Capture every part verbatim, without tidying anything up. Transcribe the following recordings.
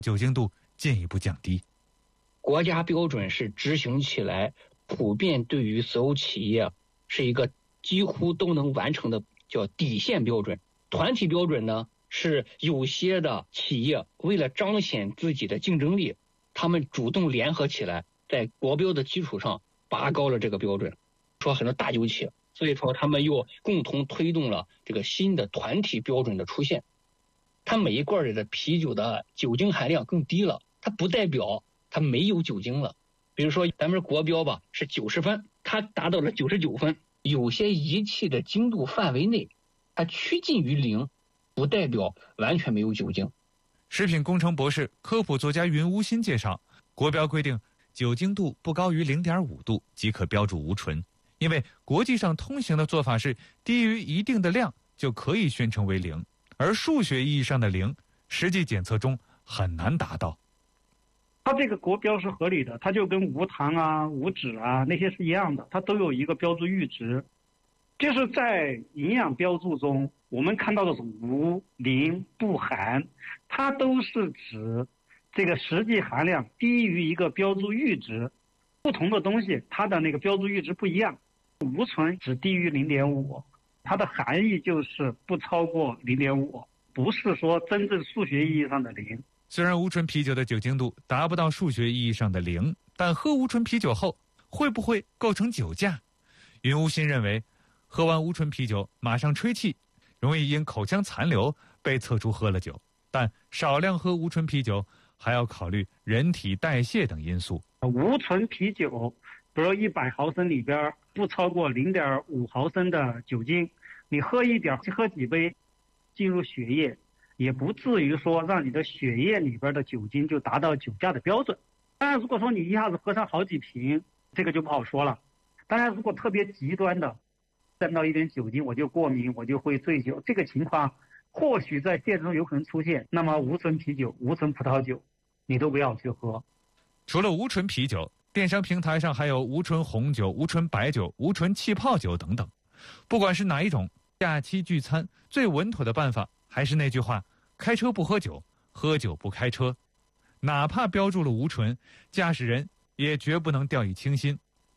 酒精度进一步降低。 国家标准是执行起来普遍对于所有企业是一个几乎都能完成的叫底线标准。团体标准呢，是有些的企业为了彰显自己的竞争力，他们主动联合起来，在国标的基础上拔高了这个标准。说很多大酒企，所以说他们又共同推动了这个新的团体标准的出现。它每一罐里的啤酒的酒精含量更低了，它不代表它没有酒精了。比如说咱们国标吧是九十分，它达到了九十九分，有些仪器的精度范围内它趋近于零，不代表完全没有酒精。 食品工程博士、科普作家云无心介绍，国标规定酒精度不高于 零点五 度即可标注无醇，因为国际上通行的做法是低于一定的量就可以宣称为零，而数学意义上的零，实际检测中很难达到。 它这个国标是合理的，它就跟无糖啊、无脂啊那些是一样的，它都有一个标注阈值。就是在营养标注中，我们看到的是无、零、不含，它都是指这个实际含量低于一个标注阈值。不同的东西它的那个标注阈值不一样，无醇只低于 零点五， 它的含义就是不超过 零点五， 不是说真正数学意义上的零。 虽然无醇啤酒的酒精度达不到数学意义上的零，但喝无醇啤酒后会不会构成酒驾？云无心认为，喝完无醇啤酒马上吹气，容易因口腔残留被测出喝了酒，但少量喝无醇啤酒还要考虑人体代谢等因素。 无醇啤酒比如一百毫升里边不超过 零点五 毫升的酒精，你喝一点喝几杯进入血液，也不至于说让你的血液里边的酒精就达到酒驾的标准。当然如果说你一下子喝上好几瓶，这个就不好说了。当然如果特别极端的沾到一点酒精我就过敏，我就会醉酒，这个情况或许在现实中有可能出现，那么无醇啤酒、无醇葡萄酒你都不要去喝。 除了无醇啤酒，电商平台上还有无醇红酒、无醇白酒、无醇气泡酒等等。不管是哪一种，假期聚餐最稳妥的办法还是那句话，开车不喝酒，喝酒不开车。哪怕标注了无醇，驾驶人也绝不能掉以轻心。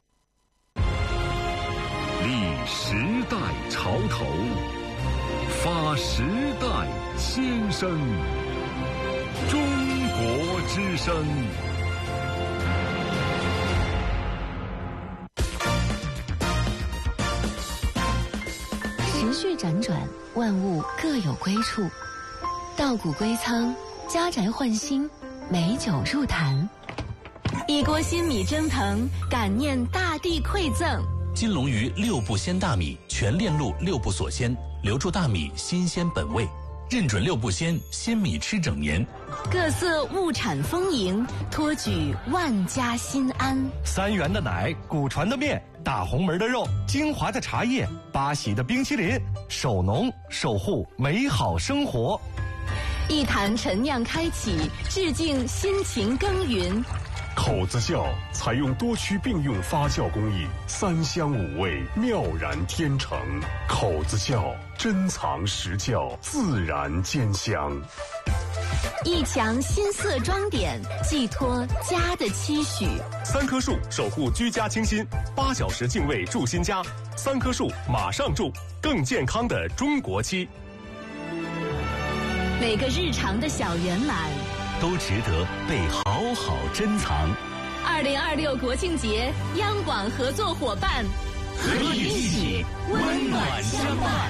立时代潮头，发时代先声，中国之声。 时序辗转，万物各有归处。稻谷归仓，家宅换新，美酒入坛。 一锅新米蒸腾，感念大地馈赠。 金龙鱼六步鲜大米，全链路六步锁鲜，留住大米新鲜本味，认准六步鲜，鲜米吃整年。 各色物产丰盈，托举万家心安。 三元的奶，古传的面，大红门的肉，精华的茶叶，八喜的冰淇淋，守农守护美好生活。 一坛陈酿开启，致敬辛勤耕耘。 口子窖采用多区并用发酵工艺，三香五味妙然天成。口子窖珍藏实窖，自然兼香。 一墙新色装点，寄托家的期许。 三棵树守护居家清新，八小时净味住新家。三棵树马上住，更健康的中国期。 每个日常的小圆满都值得被好好珍藏。 二零二六国庆节，央广合作伙伴和你一起温暖相伴。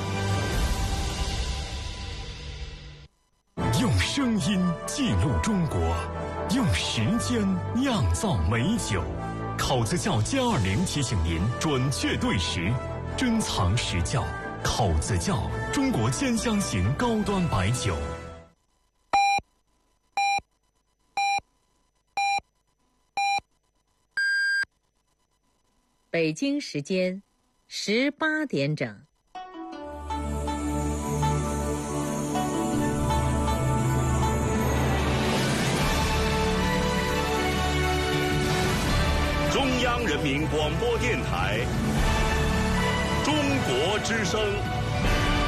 用声音记录中国，用时间酿造美酒。口子窖加二零提醒您准确对时，珍藏实窖。口子窖，中国兼香型高端白酒。 北京时间十八点整。 中央人民广播电台，中国之声。